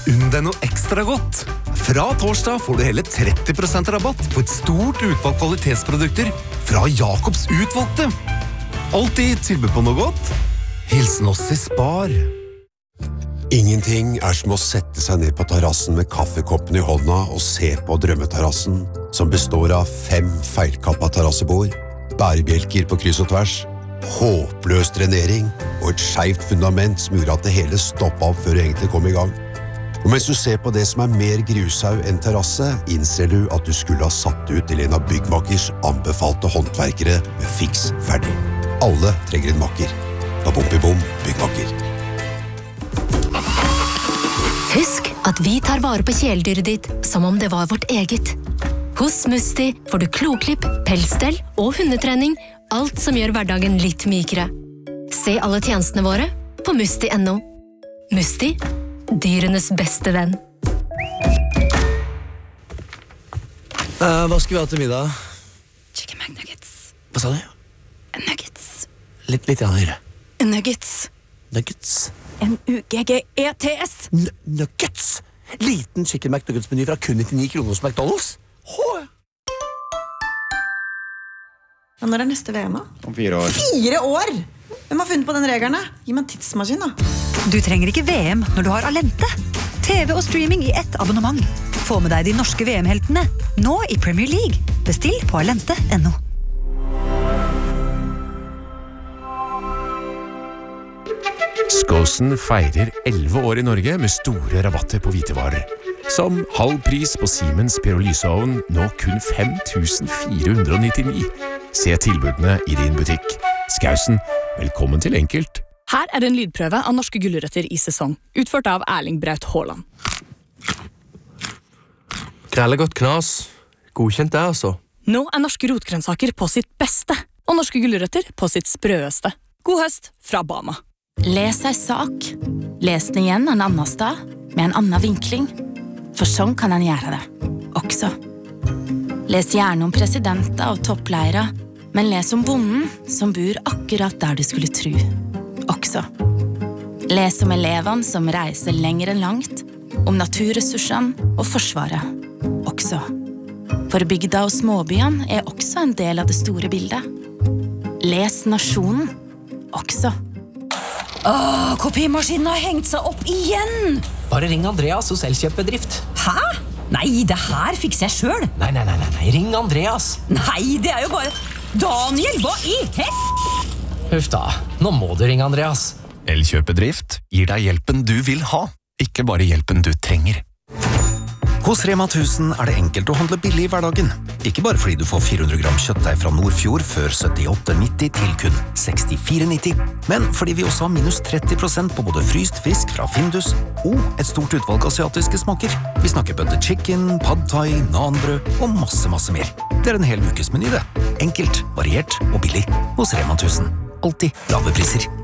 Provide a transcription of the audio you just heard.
unn deg noe ekstra godt. Fra torsdag får du hele 30% rabatt på et stort utvalg kvalitetsprodukter fra Jakobs utvalgte. Alltid tilbud på noe godt. Hilsen oss i Spar. Ingenting som å sette seg ned på terrassen med kaffekoppen i hånda og se på drømmeterrassen, som består av 5 feilkappa terrassebord, bærebjelker på kryss og tvers, håpløs drenering og et skjevt fundament som gjorde at det hele stoppet opp før det egentlig kom i gang. Og mens du ser på det som mer grushaug enn terrasse, innser du at du skulle ha satt ut til en av byggmakers anbefalte håndverkere med fiks ferdig. Alle trenger en makker. Bom byggmaker. Husk at vi tar vare på kjæledyret ditt som om det var vårt eget. Hos Musti får du kloklipp, pelsstell og hundetrening, alt som gjør hverdagen litt mykere. Se alle tjenestene våre på musti.no. Musti, dyrenes beste venn. Hva skal vi ha til middag? Chicken McNuggets. Hva sa du? Nuggets. Litt høyere. Nuggets. Nuggets. N-U-G-G-E-T-S. Nuggets! Liten chicken McNuggets-meny fra kun 99 kroner hos McDonald's. Når neste VM da? Om 4 år. 4 år? Hvem har funnet på den regelen? Gi meg en tidsmaskin da. Du trenger ikke VM når du har Alente. TV og streaming i ett abonnement. Få med deg de norske VM-heltene, nå i Premier League. Bestill på alente.no. Skåsen feirer 11 år i Norge med store rabatter på hvitevarer. Som halv pris på Siemens pyrolyseovn, nå kun 5.499. Se tilbudene i din butikk. Skausen, velkommen til Enkelt. Her det en lydprøve av norske gulrøtter i sesong, utført av Erling Braut Haaland. Grelle godt knas. Godkjent det, altså. Nå norske rotgrønnsaker på sitt beste, og norske gulrøtter på sitt sprøeste. God høst fra Bama. Les ei sak. Les den igjen en annen sted, med en annen vinkling. For sånn kan en gjøre det, også. Les gjerne om presidenter og toppleire, men les om bonden som bor akkurat der du skulle tro, også. Les om elevene som reiser lenger enn langt, om naturressursene og forsvaret, også. For bygda og småbyene også en del av det store bildet. Les nasjonen, også. Kopimaskinen har hengt seg opp igjen! Bare ring Andreas hos Elkjøpbedrift. Hæ? Nei, det her fikser jeg selv. Nei, ring Andreas. Nei, det jo bare... Daniel, hva i Huff da, nå må du ringe Andreas. Elkjøpedrift gir deg hjelpen du vil ha, ikke bare hjelpen du trenger. Hos Rema 1000 det enkelt å handle billig i hverdagen. Ikke bare fordi du får 400 gram kjøttdeig fra Nordfjord før 78,90 til kun 64,90, men fordi vi også har minus 30% på både fryst fisk fra Findus og et stort utvalg asiatiske smaker. Vi snakker butter chicken, pad thai, nanbrød og masse mer. Det en hel ukesmeny det. Enkelt, variert og billig hos Rema 1000. Alltid lave priser.